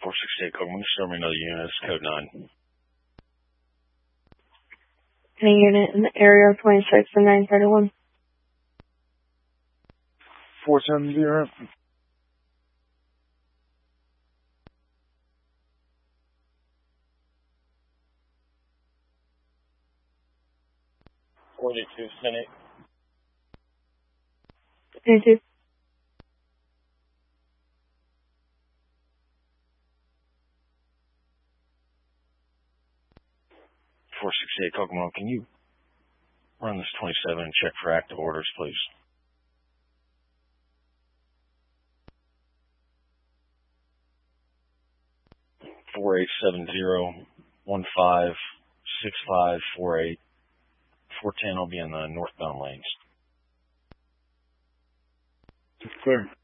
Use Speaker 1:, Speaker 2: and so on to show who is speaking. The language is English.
Speaker 1: 468 Kokomo, show me another unit, it's code 9.
Speaker 2: Any unit in the area of 26 and 931.
Speaker 3: 470.
Speaker 1: 42, Senate.
Speaker 2: 22.
Speaker 1: Kokomo, can you run this 27 and check for active orders, please? Four 4-870-15-6548. 410 will be in the northbound lanes.
Speaker 3: Clear.